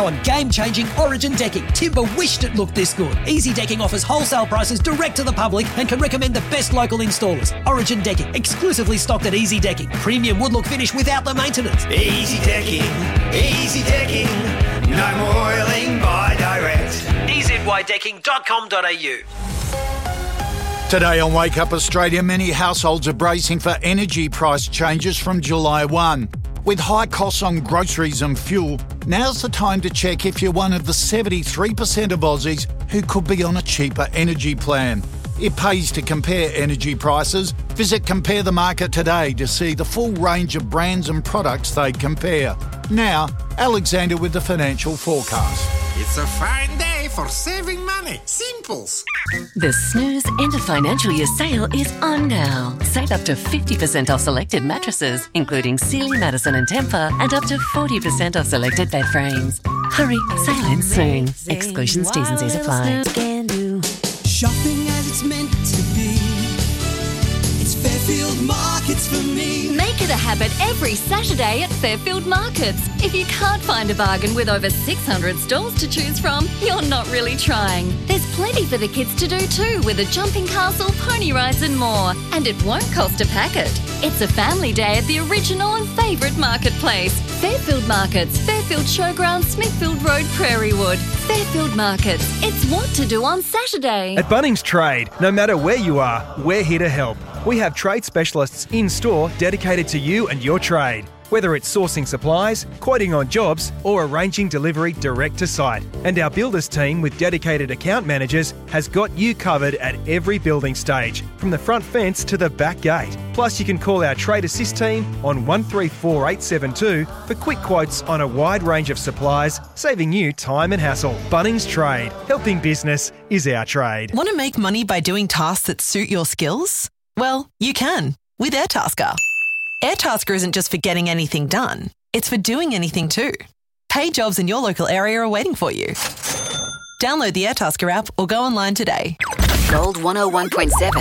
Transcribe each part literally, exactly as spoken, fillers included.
on game-changing Origin decking. Timber wished it looked this good. Easy Decking offers wholesale prices direct to the public and can recommend the best local installers. Origin Decking, exclusively stocked at Easy Decking. Premium wood look finish without the maintenance. Easy Decking, Easy Decking, no more oiling, buy direct. e z y decking dot com dot a u. Today on Wake Up Australia, many households are bracing for energy price changes from July first. With high costs on groceries and fuel, now's the time to check if you're one of the seventy-three percent of Aussies who could be on a cheaper energy plan. It pays to compare energy prices. Visit Compare the Market today to see the full range of brands and products they compare. Now, Alexander with the financial forecast. It's a fine day for saving money. Simples. The Snooze End of Financial Year sale is on now. Save up to fifty percent off selected mattresses, including Sealy, Madison and Tempur, and up to forty percent off selected bed frames. Hurry, sale ends soon. Exclusions, T's and C's apply. Shopping as it's meant to be. It's Fairfield Markets for me. Make it a habit every Saturday at Fairfield Markets. If you can't find a bargain with over six hundred stalls to choose from, you're not really trying. There's plenty for the kids to do too, with a jumping castle, pony rides and more. And it won't cost a packet. It's a family day at the original and favourite marketplace. Fairfield Markets, Fairfield Showground, Smithfield Road, Prairiewood. Fairfield Markets. It's what to do on Saturday. At Bunnings Trade, no matter where you are, we're here to help. We have trade specialists in-store dedicated to you and your trade. Whether it's sourcing supplies, quoting on jobs, or arranging delivery direct to site. And our builders team with dedicated account managers has got you covered at every building stage, from the front fence to the back gate. Plus, you can call our Trade Assist team on one three four eight seven two for quick quotes on a wide range of supplies, saving you time and hassle. Bunnings Trade. Helping business is our trade. Want to make money by doing tasks that suit your skills? Well, you can with Airtasker. Airtasker isn't just for getting anything done, it's for doing anything too. Paid jobs in your local area are waiting for you. Download the Airtasker app or go online today. Gold one oh one point seven.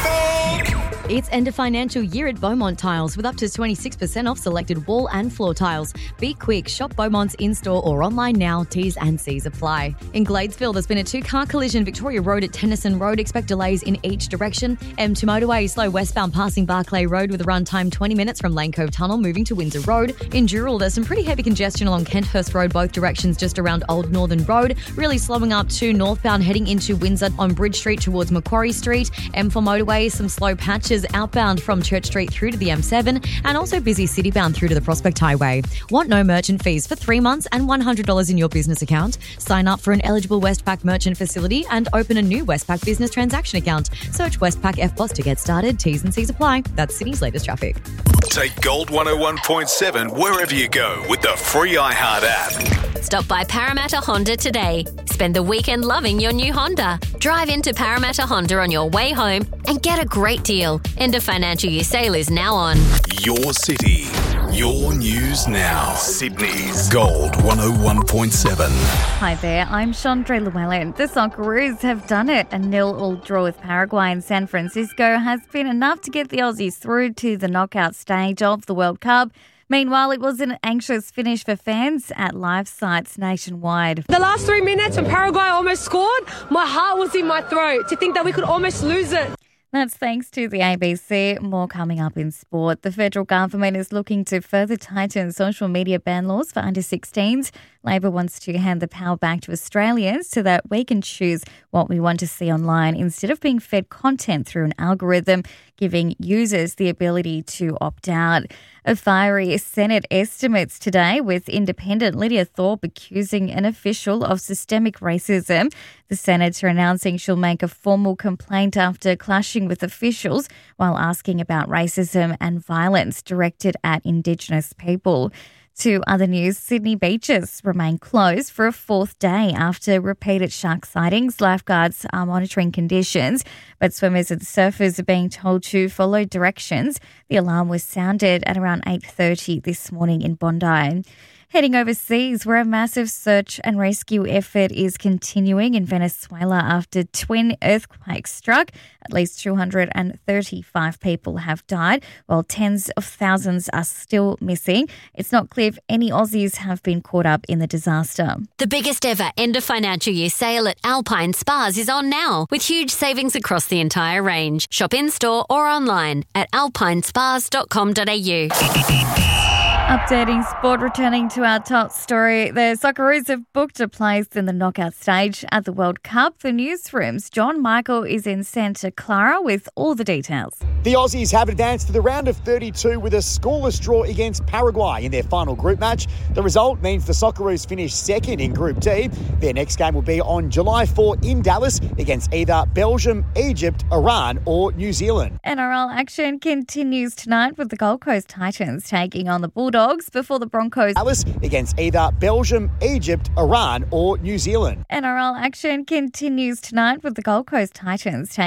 It's end of financial year at Beaumont Tiles with up to twenty-six percent off selected wall and floor tiles. Be quick, shop Beaumont's in-store or online now. T's and C's apply. In Gladesville, there's been a two-car collision Victoria Road at Tennyson Road. Expect delays in each direction. M two motorway slow westbound passing Barclay Road with a run time twenty minutes from Lane Cove Tunnel moving to Windsor Road. In Dural, there's some pretty heavy congestion along Kenthurst Road both directions just around Old Northern Road. Really slowing up to northbound heading into Windsor on Bridge Street towards Macquarie Street. M four motorway, some slow patches outbound from Church Street through to the M seven and also busy citybound through to the Prospect Highway. Want no merchant fees for three months and one hundred dollars in your business account? Sign up for an eligible Westpac merchant facility and open a new Westpac business transaction account. Search Westpac F B O S to get started. T's and C's apply. That's Sydney's latest traffic. Take Gold one oh one point seven wherever you go with the free iHeart app. Stop by Parramatta Honda today. Spend the weekend loving your new Honda. Drive into Parramatta Honda on your way home and get a great deal. End of financial year sale is now on. Your city, your news now. Sydney's Gold one oh one point seven. Hi there, I'm Chandra Llewellyn. The Socceroos have done it. A nil-all draw with Paraguay in San Francisco has been enough to get the Aussies through to the knockout stage of the World Cup. Meanwhile, it was an anxious finish for fans at live sites nationwide. The last three minutes when Paraguay almost scored, my heart was in my throat to think that we could almost lose it. That's thanks to the A B C. More coming up in sport. The federal government is looking to further tighten social media ban laws for under sixteens. Labor wants to hand the power back to Australians so that we can choose what we want to see online instead of being fed content through an algorithm, giving users the ability to opt out. A fiery Senate estimates today with independent Lydia Thorpe accusing an official of systemic racism. The senator announcing she'll make a formal complaint after clashing with officials while asking about racism and violence directed at Indigenous people. To other news, Sydney beaches remain closed for a fourth day after repeated shark sightings. Lifeguards are monitoring conditions, but swimmers and surfers are being told to follow directions. The alarm was sounded at around eight thirty this morning in Bondi. Heading overseas, where a massive search and rescue effort is continuing in Venezuela after twin earthquakes struck. At least two hundred thirty-five people have died, while tens of thousands are still missing. It's not clear if any Aussies have been caught up in the disaster. The biggest ever end of financial year sale at Alpine Spas is on now, with huge savings across the entire range. Shop in-store or online at alpine spas dot com dot a u. Updating sport, returning to our top story. The Socceroos have booked a place in the knockout stage at the World Cup. The newsroom's John Michael is in Santa Clara with all the details. The Aussies have advanced to the round of thirty-two with a scoreless draw against Paraguay in their final group match. The result means the Socceroos finish second in Group D. Their next game will be on July fourth in Dallas against either Belgium, Egypt, Iran or New Zealand. N R L action continues tonight with the Gold Coast Titans taking on the Bulldogs before the Broncos. Dallas against either Belgium, Egypt, Iran or New Zealand. N R L action continues tonight with the Gold Coast Titans taking